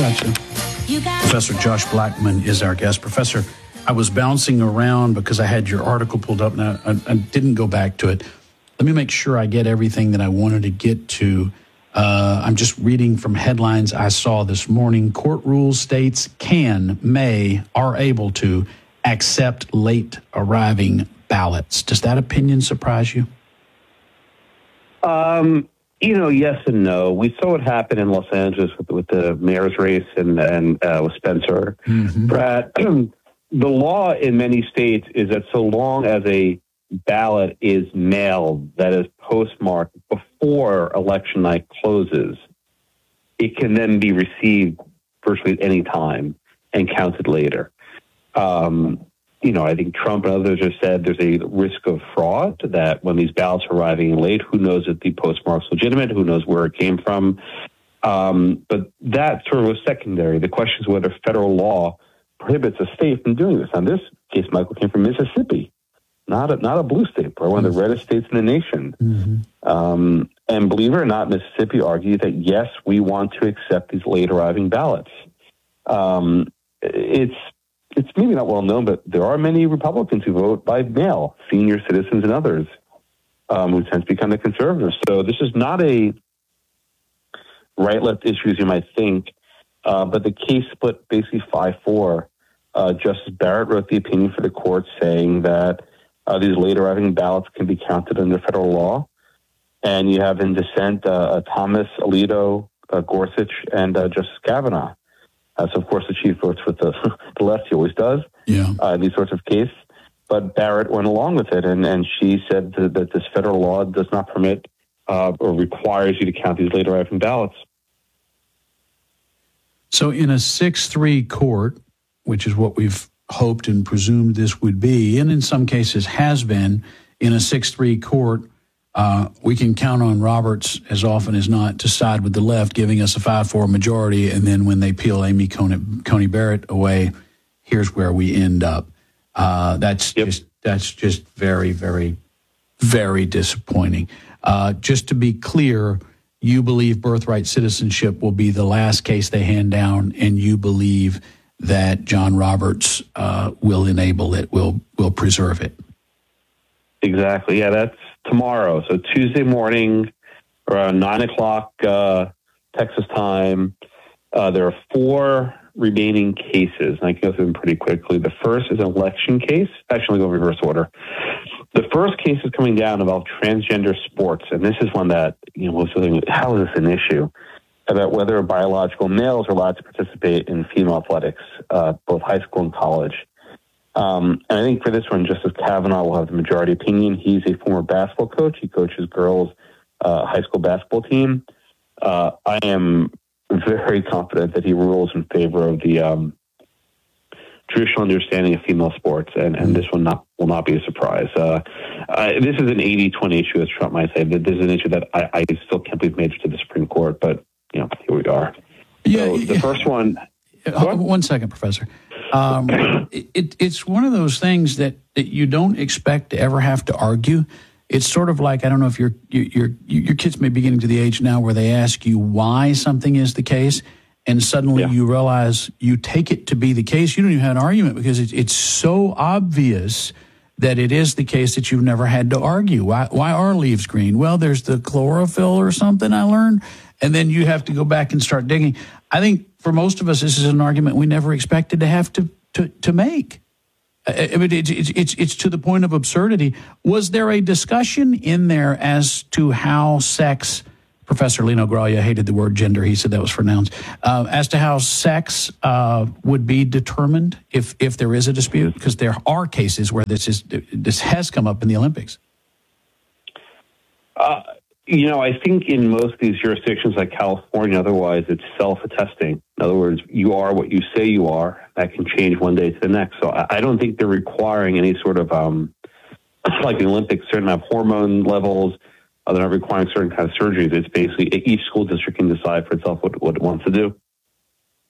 gotcha. Professor Josh Blackman is our guest. Professor, I was bouncing around because I had your article pulled up, and I didn't go back to it. Let me make sure I get everything that I wanted to get to. I'm just reading from headlines I saw this morning. Court rules states can, may, are able to accept late arriving ballots. Does that opinion surprise you? Yes and no. We saw what happened in Los Angeles with the mayor's race and with Spencer Pratt. The law in many states is that so long as a ballot is mailed, that is postmarked before election night closes, it can then be received virtually at any time and counted later. I think Trump and others have said there's a risk of fraud, that when these ballots are arriving late, who knows if the postmark's legitimate, who knows where it came from. But that sort of was secondary. The question is whether federal law prohibits a state from doing this. Now, this case, Michael, came from Mississippi, not a blue state, but one of the reddest states in the nation. And believe it or not, Mississippi argued that, yes, we want to accept these late arriving ballots. It's maybe not well known, but there are many Republicans who vote by mail, senior citizens and others, who tend to become the conservatives. So this is not a right-left issue as you might think, but the case split basically 5-4. Justice Barrett wrote the opinion for the court saying that these late arriving ballots can be counted under federal law. And you have in dissent Thomas, Alito, Gorsuch, and Justice Kavanaugh. So, of course, the chief votes with the left. He always does in these sorts of cases. But Barrett went along with it, and she said that this federal law does not permit or requires you to count these late arriving ballots. So in a 6-3 court, which is what we've hoped and presumed this would be, and in some cases has been, in a 6-3 court, we can count on Roberts as often as not to side with the left, giving us a 5-4 majority, and then when they peel Amy Coney Barrett away, here's where we end up. That's just very, very, very disappointing. Just to be clear, you believe birthright citizenship will be the last case they hand down, and you believe that John Roberts will enable it, will preserve it. Exactly. Yeah, that's tomorrow. So Tuesday morning, around 9 o'clock Texas time. There are 4 remaining cases, and I can go through them pretty quickly. The first is an election case. Actually, go reverse order. The first case is coming down about transgender sports, and this is one that, was thinking, how is this an issue? About whether biological males are allowed to participate in female athletics, both high school and college. And I think for this one, Justice Kavanaugh will have the majority opinion. He's a former basketball coach. He coaches girls' high school basketball team. I am very confident that he rules in favor of the traditional understanding of female sports, and this one will not be a surprise. This is an 80-20 issue, as Trump might say. This is an issue that I still can't believe made it to the Supreme Court, but here we are. So the first one... One second, Professor. It's one of those things that you don't expect to ever have to argue. It's sort of like, I don't know if your kids may be getting to the age now where they ask you why something is the case, and suddenly you realize you take it to be the case. You don't even have an argument because it's so obvious that it is the case that you've never had to argue. Why are leaves green? Well, there's the chlorophyll or something I learned, and then you have to go back and start digging. I think for most of us, this is an argument we never expected to have to make. I mean, it's to the point of absurdity. Was there a discussion in there as to how sex, Professor Lino Graglia hated the word gender, he said that was for nouns, as to how sex would be determined if there is a dispute? Because there are cases where this has come up in the Olympics. I think in most of these jurisdictions like California, otherwise, it's self-attesting. In other words, you are what you say you are. That can change one day to the next. So I don't think they're requiring any sort of, like the Olympics, certain amount of hormone levels. They're not requiring certain kind of surgeries. It's basically each school district can decide for itself what it wants to do.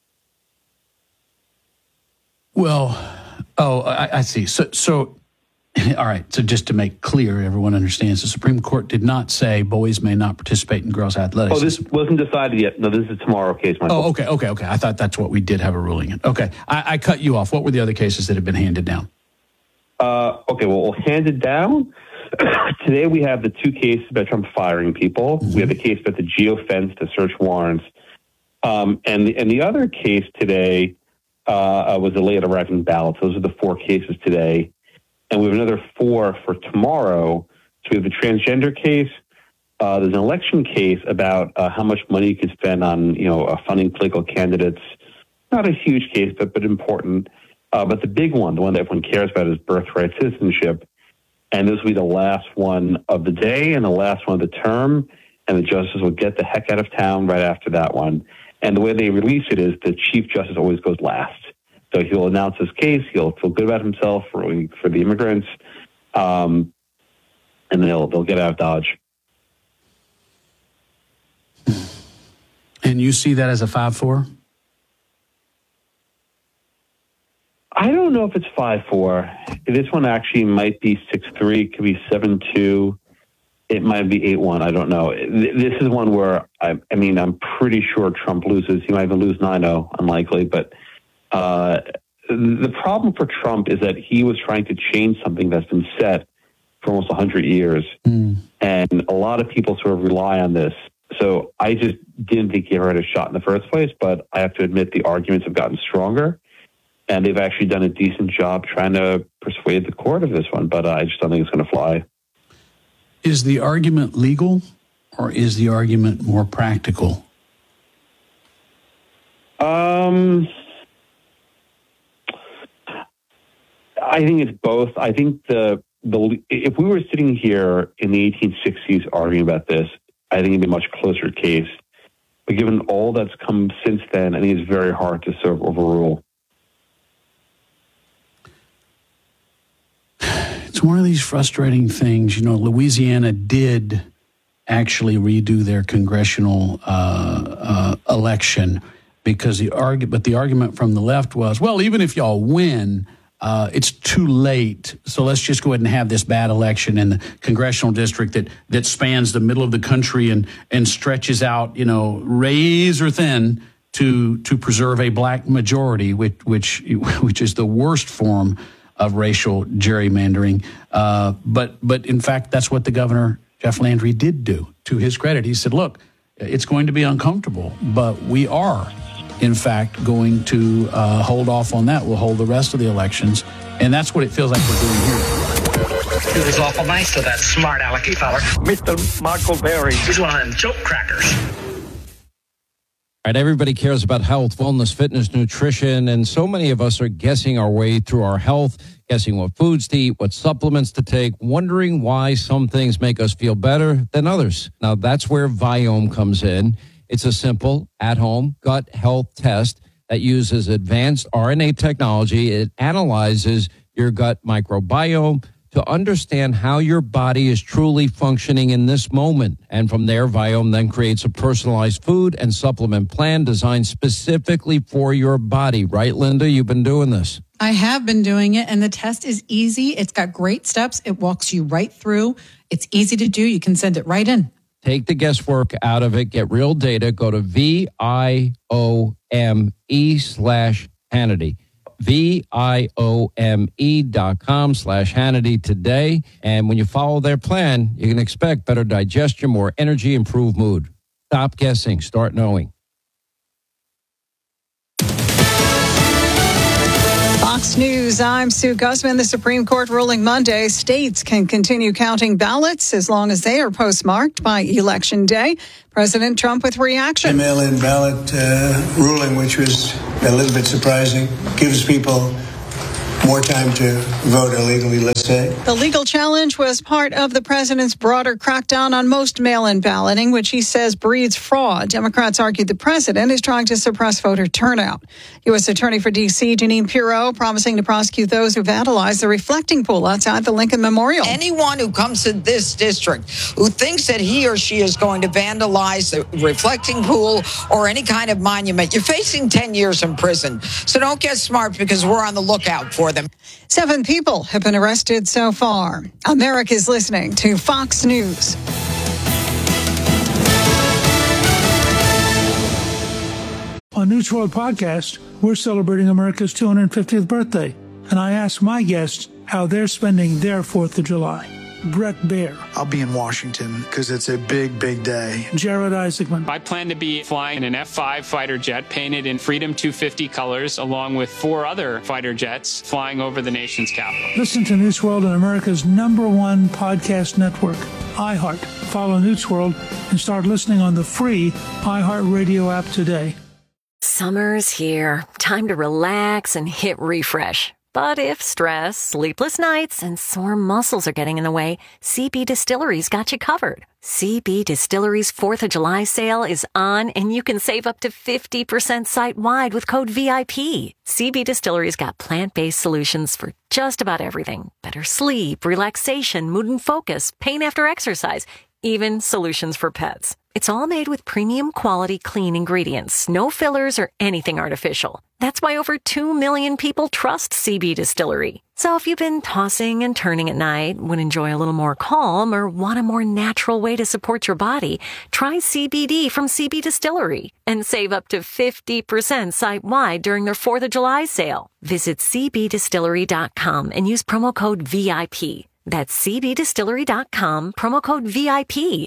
Well, I see. So All right. So just to make clear, everyone understands, the Supreme Court did not say boys may not participate in girls' athletics. Oh, this wasn't decided yet. No, this is a tomorrow case, Michael. Oh, okay. I thought that's what we did have a ruling in. Okay. I cut you off. What were the other cases that have been handed down? Okay, well, handed down. Today we have the two cases about Trump firing people. Mm-hmm. We have the case about the geofence, the search warrants. And the other case today was the late arriving ballots. Those are the four cases today. And we have another four for tomorrow. So we have the transgender case. There's an election case about how much money you can spend on, funding political candidates. Not a huge case, but important. But the big one, the one that everyone cares about, is birthright citizenship. And this will be the last one of the day and the last one of the term. And the justice will get the heck out of town right after that one. And the way they release it is the Chief Justice always goes last. So he'll announce his case. He'll feel good about himself for the immigrants. And then they'll get out of Dodge. And you see that as a 5-4? I don't know if it's 5-4. This one actually might be 6-3. It could be 7-2. It might be 8-1. I don't know. This is one where, I'm pretty sure Trump loses. He might even lose 9-0. Unlikely. But the problem for Trump is that he was trying to change something that's been set for almost 100 years. And a lot of people sort of rely on this. So I just didn't think he ever had a shot in the first place. But I have to admit the arguments have gotten stronger. And they've actually done a decent job trying to persuade the court of this one. But I just don't think it's going to fly. Is the argument legal or is the argument more practical? I think it's both. I think if we were sitting here in the 1860s arguing about this, I think it'd be a much closer case. But given all that's come since then, I think it's very hard to sort of overrule. It's one of these frustrating things. Louisiana did actually redo their congressional election because the argument from the left was, well, even if y'all win, it's too late. So let's just go ahead and have this bad election in the congressional district that spans the middle of the country and stretches out, razor thin to preserve a black majority, which is the worst form of racial gerrymandering. But in fact, that's what the governor, Jeff Landry, did do. To his credit, he said, look, it's going to be uncomfortable, but we are, in fact, going to hold off on that. We'll hold the rest of the elections. And that's what it feels like we're doing here. It was awful nice to that smart alecky feller. Mr. Michael Berry. He's one of them joke crackers. All right, everybody cares about health, wellness, fitness, nutrition, and so many of us are guessing our way through our health, guessing what foods to eat, what supplements to take, wondering why some things make us feel better than others. Now, that's where Viome comes in. It's a simple, at-home gut health test that uses advanced RNA technology. It analyzes your gut microbiome to understand how your body is truly functioning in this moment. And from there, Viome then creates a personalized food and supplement plan designed specifically for your body. Right, Linda? You've been doing this. I have been doing it, and the test is easy. It's got great steps. It walks you right through. It's easy to do. You can send it right in. Take the guesswork out of it. Get real data. Go to VIOME/Hannity. VIOME.com/Hannity today. And when you follow their plan, you can expect better digestion, more energy, improved mood. Stop guessing. Start knowing. Fox News, I'm Sue Guzman. The Supreme Court ruling Monday, states can continue counting ballots as long as they are postmarked by Election Day. President Trump with reaction. The mail-in ballot ruling, which was a little bit surprising, gives people more time to vote illegally, let's say. The legal challenge was part of the president's broader crackdown on most mail-in balloting, which he says breeds fraud. Democrats argued the president is trying to suppress voter turnout. U.S. Attorney for D.C. Jeanine Pirro promising to prosecute those who vandalized the reflecting pool outside the Lincoln Memorial. Anyone who comes to this district who thinks that he or she is going to vandalize the reflecting pool or any kind of monument, you're facing 10 years in prison. So don't get smart, because we're on the lookout for for them. 7 people have been arrested so far. America's listening to Fox News. On News World Podcast, we're celebrating America's 250th birthday, and I asked my guests how they're spending their 4th of July. Brett Baer. I'll be in Washington because it's a big, big day. Jared Isaacman. I plan to be flying in an F-5 fighter jet painted in Freedom 250 colors, along with 4 other fighter jets flying over the nation's capital. Listen to News World on America's #1 podcast network, iHeart. Follow News World and start listening on the free iHeartRadio app today. Summer's here. Time to relax and hit refresh. But if stress, sleepless nights, and sore muscles are getting in the way, CB Distillery's got you covered. CB Distillery's 4th of July sale is on, and you can save up to 50% site-wide with code VIP. CB Distillery's got plant-based solutions for just about everything. Better sleep, relaxation, mood and focus, pain after exercise, even solutions for pets. It's all made with premium quality clean ingredients, no fillers or anything artificial. That's why over 2 million people trust CB Distillery. So if you've been tossing and turning at night, would enjoy a little more calm, or want a more natural way to support your body, try CBD from CB Distillery and save up to 50% site-wide during their 4th of July sale. Visit cbdistillery.com and use promo code VIP. That's cbdistillery.com, promo code VIP.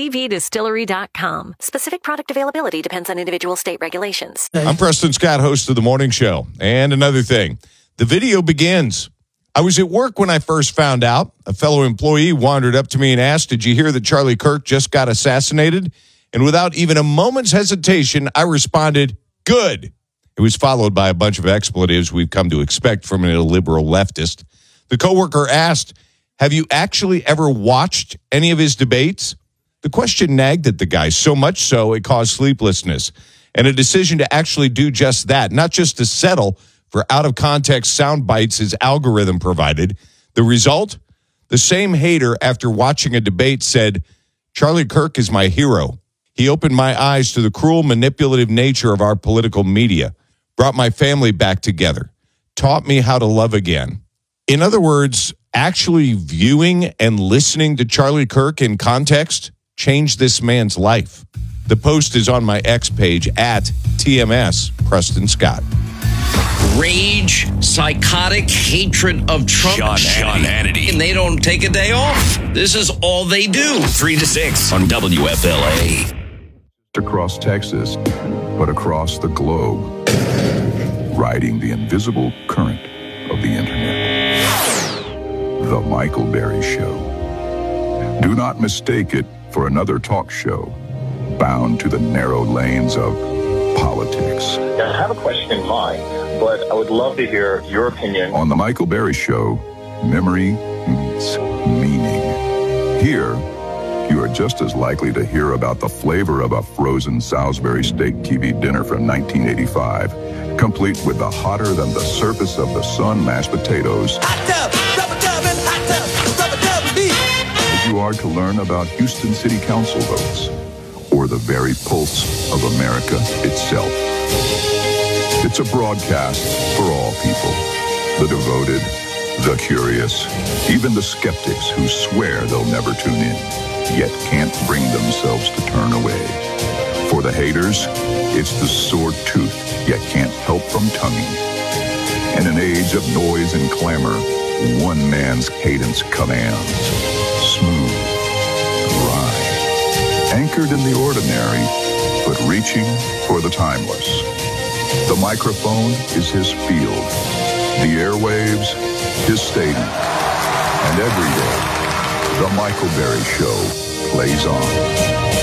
cbdistillery.com. Specific product availability depends on individual state regulations. I'm Preston Scott, host of The Morning Show. And another thing, the video begins. I was at work when I first found out. A fellow employee wandered up to me and asked, "Did you hear that Charlie Kirk just got assassinated?" And without even a moment's hesitation, I responded, "Good." It was followed by a bunch of expletives we've come to expect from an illiberal leftist. The coworker asked, "Have you actually ever watched any of his debates?" The question nagged at the guy so much so it caused sleeplessness and a decision to actually do just that, not just to settle for out-of-context sound bites his algorithm provided. The result? The same hater, after watching a debate, said, "Charlie Kirk is my hero. He opened my eyes to the cruel, manipulative nature of our political media, brought my family back together, taught me how to love again." In other words, actually viewing and listening to Charlie Kirk in context changed this man's life. The post is on my X page at TMS Preston Scott. Rage, psychotic hatred of Trump. Sean Hannity. And they don't take a day off. This is all they do. 3 to 6 on WFLA. Across Texas, but across the globe, riding the invisible current of the internet. The Michael Berry Show. Do not mistake it for another talk show bound to the narrow lanes of politics. I have a question in mind, but I would love to hear your opinion. On The Michael Berry Show, memory meets meaning. Here, you are just as likely to hear about the flavor of a frozen Salisbury steak TV dinner from 1985, complete with the hotter than the surface of the sun mashed potatoes. Hot tub, rubber tub, and hot tub, rubber tub, beef. As you are to learn about Houston City Council votes, or the very pulse of America itself. It's a broadcast for all people. The devoted, the curious, even the skeptics who swear they'll never tune in, yet can't bring themselves to turn away. For the haters, it's the sore tooth, yet can't help from tonguing. In an age of noise and clamor, one man's cadence commands. Smooth, dry, anchored in the ordinary, but reaching for the timeless. The microphone is his field, the airwaves, his stadium. And every day, The Michael Berry Show plays on.